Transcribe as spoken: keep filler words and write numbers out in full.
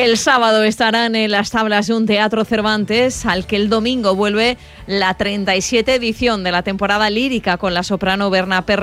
El sábado estarán en las tablas de un Teatro Cervantes, al que el domingo vuelve la treinta y siete edición de la temporada lírica con la soprano Berna Perra.